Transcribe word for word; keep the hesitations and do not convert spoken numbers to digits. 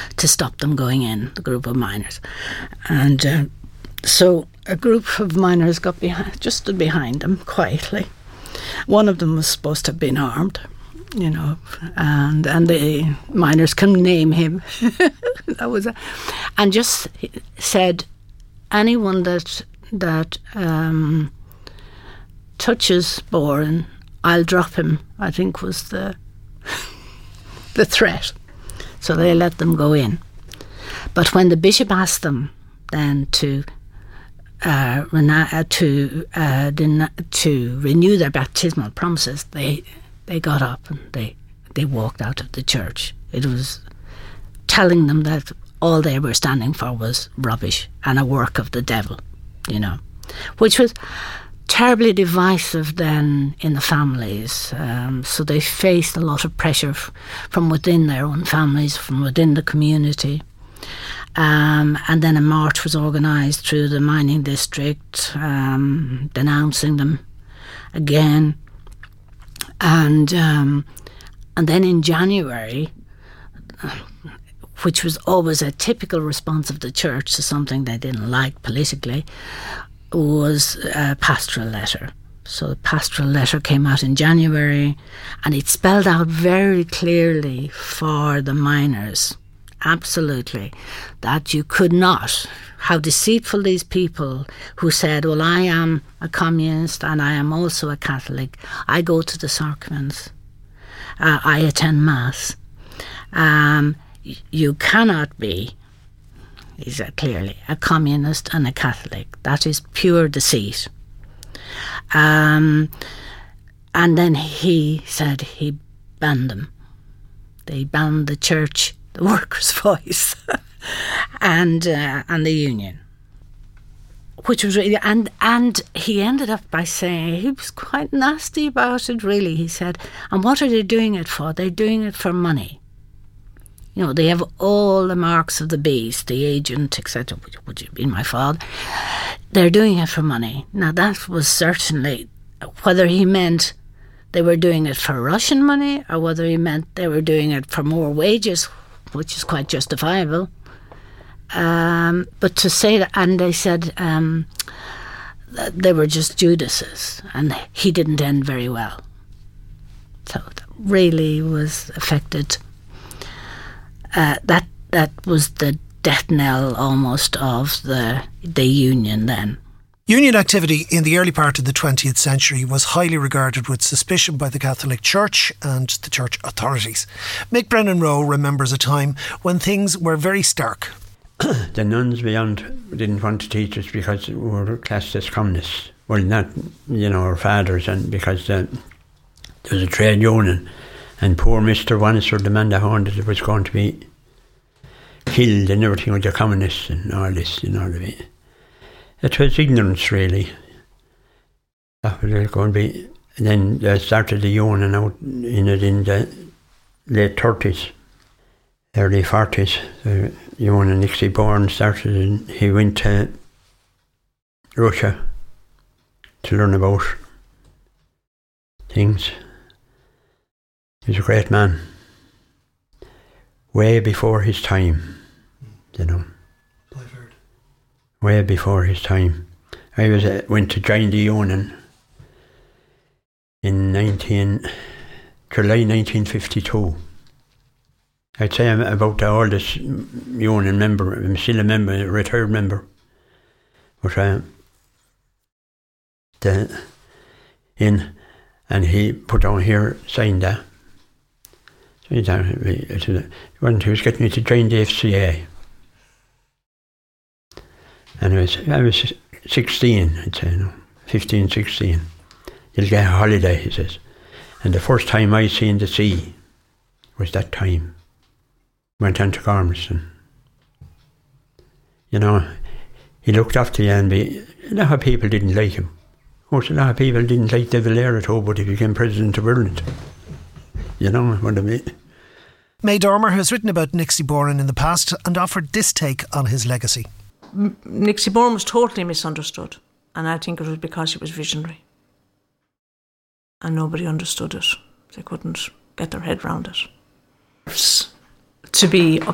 to stop them going in, the group of miners. And uh, so a group of miners got behind, just stood behind them quietly. One of them was supposed to have been armed, you know, and and the miners can name him. That was, a, and just said, anyone that that um, touches Boran, I'll drop him. I think was the the threat. So they let them go in. But when the bishop asked them then to uh, rena- to uh, den- to renew their baptismal promises, they they got up and they they walked out of the church. It was telling them that all they were standing for was rubbish and a work of the devil, you know, which was terribly divisive then in the families. Um, so they faced a lot of pressure f- from within their own families, from within the community. Um, and then a march was organised through the mining district, um, denouncing them again. And um, and then in January, which was always a typical response of the church to something they didn't like politically, was a pastoral letter. So the pastoral letter came out in January, and it spelled out very clearly for the miners, absolutely, that you could not, how deceitful these people who said, well, I am a communist and I am also a Catholic. I go to the sacraments. Uh, I attend Mass. Um, you cannot be, he said clearly, a communist and a Catholic. That is pure deceit. Um, and then he said he banned them. They banned the church, the workers' voice, and uh, and the union, which was really, and and he ended up by saying, he was quite nasty about it, really. He said, and what are they doing it for? They're doing it for money. You know, they have all the marks of the beast, the agent, et cetera, which would have been my father. They're doing it for money. Now, that was certainly, whether he meant they were doing it for Russian money or whether he meant they were doing it for more wages, which is quite justifiable. Um, but to say that, and they said um, that they were just Judases, and he didn't end very well. So that really was affected. Uh, that that was the death knell almost of the the union then. Union activity in the early part of the twentieth century was highly regarded with suspicion by the Catholic Church and the church authorities. Mick Brennan-Rowe remembers a time when things were very stark. The nuns beyond didn't want to teach us because we were classed as communists. Well, not, you know, our fathers, and because uh, there was a trade union. And poor Mister Wannister, the man that owned it, was going to be killed and everything with the communists and all this, you know what I mean. It was ignorance, really. That was going to be. And then they started the union out in it in the late thirties, early forties. The union, Nixie Boran started, and he went to Russia to learn about things. He was a great man, way before his time, you know. I've heard. Way before his time. I was uh, went to join the union in nineteen July nineteen fifty-two. I'd say I'm about the oldest union member. I'm still a member, a retired member, but uh, the in and he put down here, signed that. He was getting me to join the F C A. And I was, I was sixteen, I'd say, no, fifteen, sixteen. You'll get a holiday, he says. And the first time I seen the sea was that time. Went on to Gormiston. You know, he looked after you, and be, a lot of people didn't like him. Of course, a lot of people didn't like De Valera at all, but he became president of Ireland. You know what I mean? May Dormer has written about Nixie Boran in the past and offered this take on his legacy. M- Nixie Boran was totally misunderstood, and I think it was because he was visionary. And nobody understood it. They couldn't get their head round it. To be